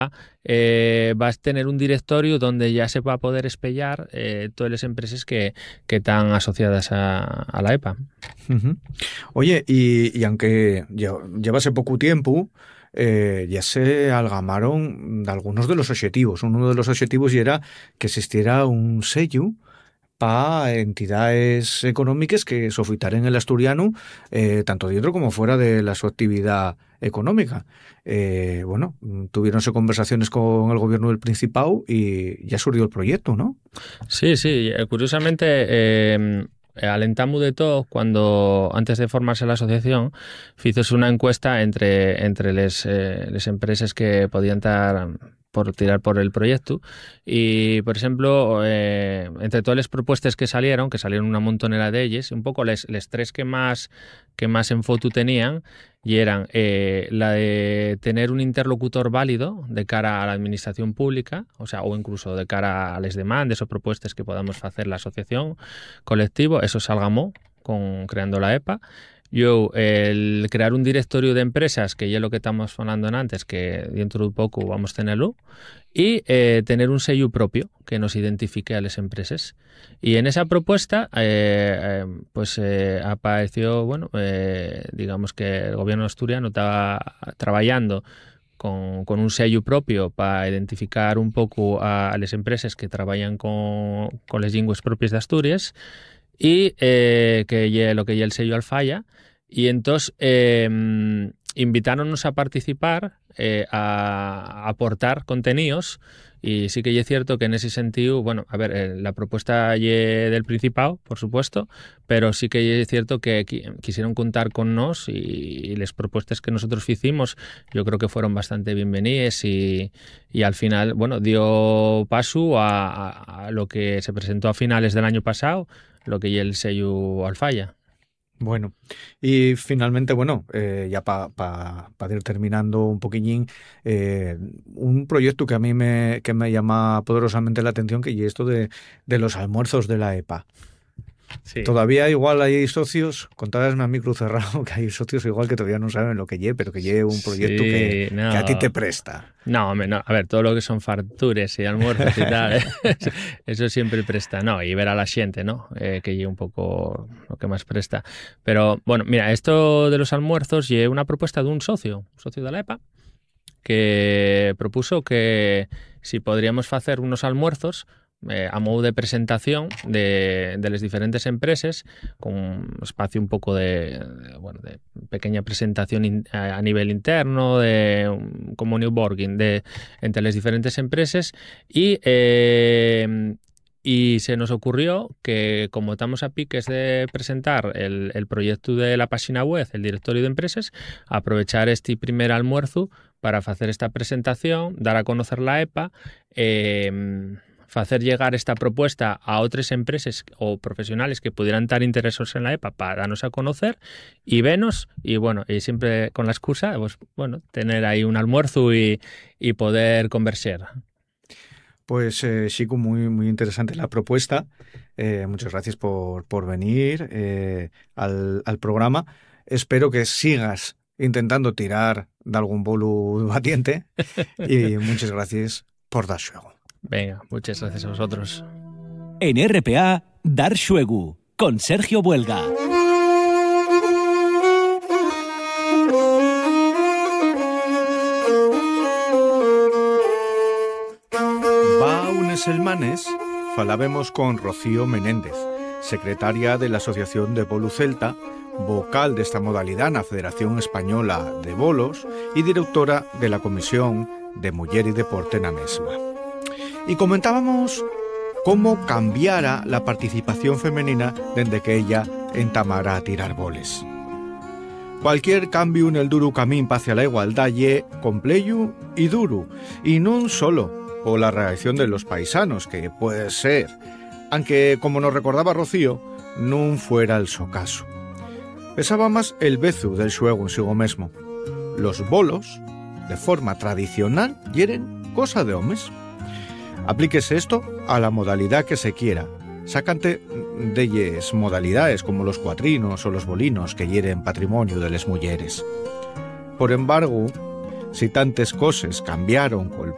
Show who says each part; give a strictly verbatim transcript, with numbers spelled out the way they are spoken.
Speaker 1: eh, vas a tener un directorio donde ya se va a poder espellar eh, todas las empresas que, que están asociadas a, a la E P A.
Speaker 2: Uh-huh. Oye, y, y aunque llevase poco tiempo, eh, ya se algamaron algunos de los objetivos. Uno de los objetivos era que existiera un sello para entidades económicas que sofitaren el asturiano eh, tanto dentro como fuera de la su actividad económica. Eh, bueno, tuviéronse conversaciones con el gobierno del Principado y ya surgió el proyecto, ¿no?
Speaker 1: Sí, sí. Curiosamente, eh, alentamos de todo cuando, antes de formarse la asociación, hizo una encuesta entre, entre les, eh, les empresas que podían estar por tirar por el proyecto y, por ejemplo, eh, entre todas las propuestas que salieron, que salieron una montonera de ellas, un poco les, les tres que más, que más en foto tenían y eran eh, la de tener un interlocutor válido de cara a la administración pública, o sea, o incluso de cara a las demandas o propuestas que podamos hacer la asociación colectivo, eso se algamó con creando la E P A. Yo, el crear un directorio de empresas, que ya es lo que estamos hablando antes, que dentro de poco vamos a tenerlo, y eh, tener un sello propio que nos identifique a las empresas. Y en esa propuesta, eh, eh, pues eh, apareció, bueno, eh, digamos que el gobierno asturiano estaba trabajando con, con un sello propio para identificar un poco a, a las empresas que trabajan con, con las lenguas propias de Asturias, y eh, que ye, lo que ya el sello Alfaya, y entonces eh, invitáronnos a participar, eh, a, a aportar contenidos, y sí que es cierto que en ese sentido, bueno, a ver, eh, la propuesta ye del Principado, por supuesto, pero sí que es cierto que qu- quisieron contar con nos y, y las propuestas que nosotros hicimos yo creo que fueron bastante bienvenidas y, y al final, bueno, dio paso a, a, a lo que se presentó a finales del año pasado, lo que ya el sello Alfaya.
Speaker 2: Bueno, y finalmente, bueno, eh, ya para pa, pa ir terminando un poquillín, eh, un proyecto que a mí me, que me llama poderosamente la atención, que es esto de, de los almuerzos de la E P A.
Speaker 1: Sí.
Speaker 2: Todavía igual hay socios, contadasme a mí cruz cerrado, que hay socios igual que todavía no saben lo que lleve, pero que lleve un proyecto
Speaker 1: Sí,
Speaker 2: que,
Speaker 1: no.
Speaker 2: que a ti te presta.
Speaker 1: No, hombre, no, a ver, todo lo que son fartures y almuerzos y tal, ¿eh? Eso siempre presta, no, y ver a la gente, ¿no? Eh, que lleve un poco lo que más presta. Pero, bueno, mira, esto de los almuerzos lleve una propuesta de un socio, un socio de la E P A, que propuso que si podríamos hacer unos almuerzos eh, a modo de presentación de, de las diferentes empresas, con un espacio un poco de, de, bueno, de pequeña presentación in, a, a nivel interno, de um, como newborging de, entre las diferentes empresas, y eh, y se nos ocurrió que, como estamos a piques de presentar el, el proyecto de la página web, el directorio de empresas, aprovechar este primer almuerzo para hacer esta presentación, dar a conocer la E P A, eh, hacer llegar esta propuesta a otras empresas o profesionales que pudieran estar interesados en la E P A para darnos a conocer y vernos, y bueno, y siempre con la excusa, pues bueno, tener ahí un almuerzo y, y poder conversar.
Speaker 2: Pues eh, Chico, muy, muy interesante la propuesta. Eh, muchas gracias por, por venir eh, al, al programa. Espero que sigas intentando tirar de algún bolo batiente y muchas gracias por dar juego.
Speaker 1: Venga, muchas gracias a vosotros.
Speaker 3: En R P A, Dar Xuegu, con Sergio Buelga.
Speaker 2: Va unes selmanes falábemos con Rocío Menéndez, secretaria de la Asociación de Bolu Celta, vocal de esta modalidad en la Federación Española de Bolos y directora de la Comisión de Muller y Deporte en la mesma. Y comentábamos cómo cambiara la participación femenina desde que ella entamara a tirar boles. Cualquier cambio en el duro camín hacia la igualdad ye complejo y duro, y no solo por la reacción de los paisanos, que puede ser, aunque, como nos recordaba Rocío, no fuera el socaso. Pesaba más el bezu del xuego en sigo mesmo. Los bolos, de forma tradicional, yeren cosa de homes. Aplíquese esto a la modalidad que se quiera. Sácante deyes modalidades como los cuatrinos o los bolinos que hieren patrimonio de les mulleres. Por embargo, si tantes cosas cambiaron col